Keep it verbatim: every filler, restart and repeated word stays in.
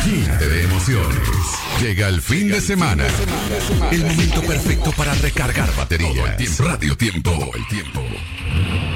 Llena de emociones. Llega el fin de semana. El momento perfecto para recargar batería. Radio Tiempo. El tiempo.